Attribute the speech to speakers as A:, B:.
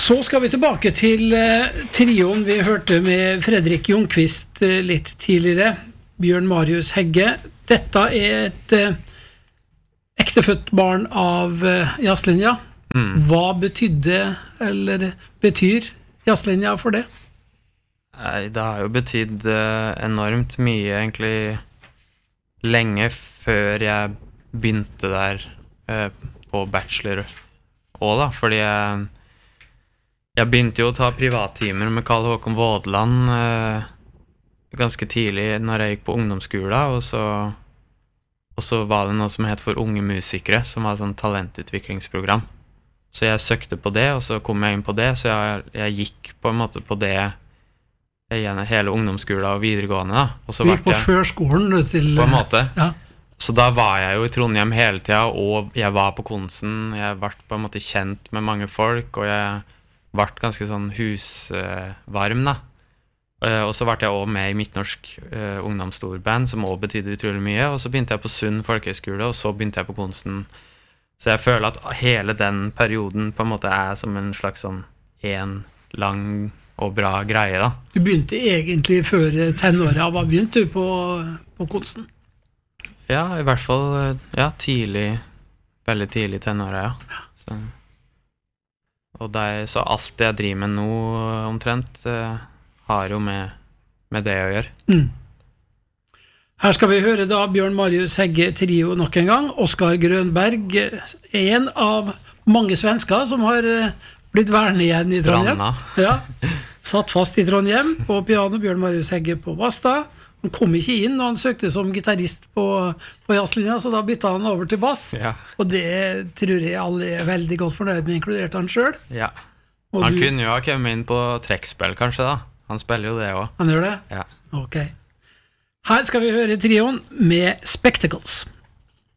A: Så skal vi tilbake til trioen vi hørte med Fredrik Ljungqvist litt tidligere, Bjørn Marius Hegge. Dette et ektefødt barn av jazzlinja. Hva betydde, eller betyr jazzlinja for det?
B: Nei, det har jo betydd enormt mye, egentlig lenge før jeg begynte der på bachelor også da, fordi jeg begynte jo å ta privattimer med Karl Håkon Vådland ganske tidlig når jeg gikk på ungdomsskolen, og så var det noe som het for unge musikere, som var et sånn talentutviklingsprogram. Så jeg søkte på det, og så kom jeg inn på det, så jeg gikk på en måte på det hele ungdomsskolen og videregående da. Og så
A: du gikk på førskolen til...
B: På en måte.
A: Ja.
B: Så da var jeg jo i Trondheim hele tiden, og jeg var på Konsen, jeg ble på en måte kjent med mange folk, og jeg ble ganske sånn husvarm da. Og så ble jeg også med i Midtnorsk ungdomsstorband, som også betydde utrolig mye, og så begynte jeg på Sund folkehøyskole, og så begynte jeg på Konsen. Så jeg føler at hele den perioden på en måte som en slags sånn en lang og bra greie da.
A: Du begynte egentlig før tenåret, hva begynte du på Konsen?
B: Ja, i hvert fall tidlig, veldig tidlig tenåret, ja. Så alt det jeg driver med nå omtrent har jo med det å gjøre.
A: Her skal vi høre da Bjørn Marius Hegge trio nok en gang. Oskar Grönberg, en av mange svensker som har blitt værende igjen i Trondheim. Ja, satt fast i Trondheim på piano, Bjørn Marius Hegge på bass da. Han kom ikke inn når han søkte som gitarrist på jazzlinja, så da bytta han over til bass. Ja. Og det tror jeg alle veldig godt fornøyd med, inkludert han selv.
B: Ja. Han kunne jo ha kommet inn på trekkspill kanskje da. Han spiller jo det også.
A: Han gjør det?
B: Ja.
A: Ok. Her skal vi høre trioen med Spectacles.